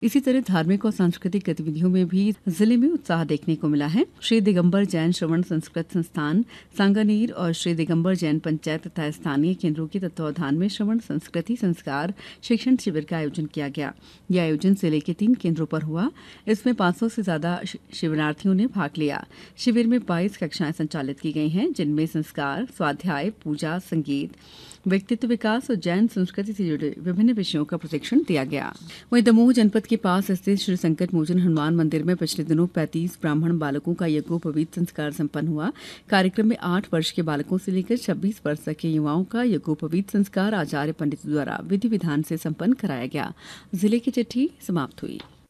इसी तरह धार्मिक और सांस्कृतिक गतिविधियों में भी जिले में उत्साह देखने को मिला है। श्री दिगंबर जैन श्रवण संस्कृत संस्थान सांगानेर और श्री दिगंबर जैन पंचायत तथा स्थानीय केंद्रों के तत्वावधान में श्रवण संस्कृति संस्कार शिक्षण शिविर का आयोजन किया गया। यह आयोजन जिले के 3 केंद्रों पर हुआ। इसमें 500 से ज्यादा शिविरार्थियों ने भाग लिया। शिविर में 22 कक्षाएं संचालित की गई हैं, जिनमें संस्कार, स्वाध्याय, पूजा, संगीत, व्यक्तित्व विकास और जैन संस्कृति से जुड़े विभिन्न विषयों का प्रशिक्षण दिया गया। वहीं दमोह जनपद के पास स्थित श्री संकट मोचन हनुमान मंदिर में पिछले दिनों 35 ब्राह्मण बालकों का यज्ञोपवीत संस्कार संपन्न हुआ। कार्यक्रम में 8 वर्ष के बालकों से लेकर 26 वर्ष तक के युवाओं का यज्ञोपवीत संस्कार आचार्य पंडित द्वारा विधि विधान से संपन्न कराया गया। जिले की चिट्ठी समाप्त हुई।